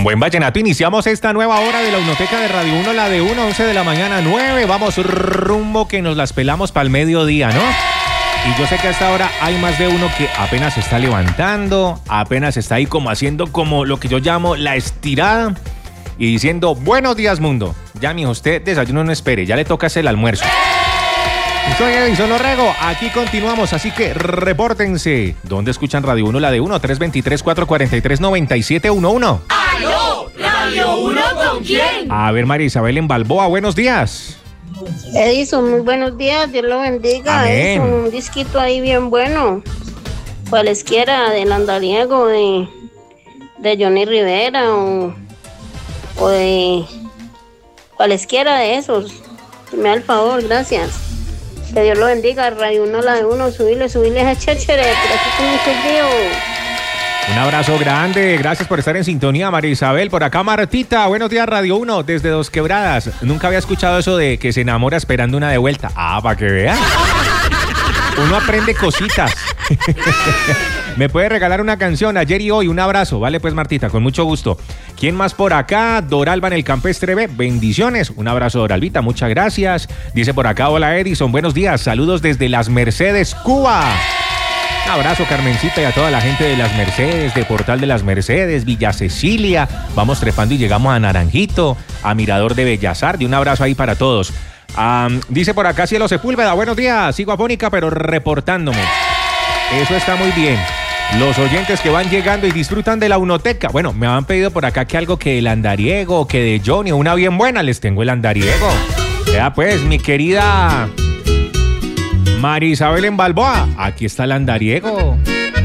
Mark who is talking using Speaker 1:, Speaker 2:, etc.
Speaker 1: Con buen vallenato iniciamos esta nueva hora de la Unoteca de Radio 1, la de 1, 11 de la mañana, 9. Vamos rumbo que nos las pelamos para el mediodía, ¿no? Y yo sé que a esta hora hay más de uno que apenas se está levantando, apenas está ahí como haciendo como lo que yo llamo la estirada y diciendo, buenos días mundo. Ya, mijo, usted desayuno no espere, ya le toca hacer el almuerzo. Soy Edison Orrego, aquí continuamos, así que repórtense. ¿Dónde escuchan Radio 1, la de 1? 323-443-9711.
Speaker 2: ¡Aló! ¿Radio 1 con quién?
Speaker 1: A ver, María Isabel en Balboa, buenos días.
Speaker 3: Edison, muy buenos días, Dios lo bendiga.
Speaker 1: Amén.
Speaker 3: Edison, un disquito ahí bien bueno. Cualesquiera del andariego, de Johnny Rivera o de cualesquiera de esos. Me da el favor, gracias. Que Dios lo bendiga, Radio 1, la de 1, subirle esa chéchere, por aquí con un frío.
Speaker 1: Un abrazo grande, gracias por estar en sintonía, María Isabel. Por acá, Martita, buenos días, Radio 1, desde Dos Quebradas. Nunca había escuchado eso de que se enamora esperando una de vuelta. Ah, para que vean. Uno aprende cositas. Me puede regalar una canción ayer y hoy, un abrazo. Vale, pues, Martita, con mucho gusto. ¿Quién más por acá? Doralba en el Campestre B, bendiciones. Un abrazo, Doralvita, muchas gracias. Dice por acá, hola Edison, buenos días, saludos desde Las Mercedes, Cuba. Un abrazo, Carmencita, y a toda la gente de Las Mercedes, de Portal de Las Mercedes, Villa Cecilia. Vamos trepando y llegamos a Naranjito, a Mirador de Bellas Artes. Un abrazo ahí para todos. Dice por acá Cielo Sepúlveda, buenos días, sigo afónica pero reportándome. Eso está muy bien. Los oyentes que van llegando y disfrutan de la Unoteca. Bueno, me han pedido por acá que algo que el andariego, que de Johnny, una bien buena, les tengo el andariego. Ya pues, mi querida María Isabel en Balboa, aquí está el andariego.